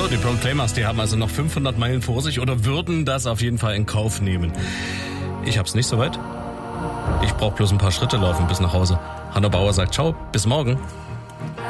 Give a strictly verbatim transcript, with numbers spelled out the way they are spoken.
die Proclaimers, die haben also noch fünfhundert Meilen vor sich oder würden das auf jeden Fall in Kauf nehmen. Ich hab's nicht so weit. Ich brauche bloß ein paar Schritte laufen bis nach Hause. Hanno Bauer sagt ciao, bis morgen.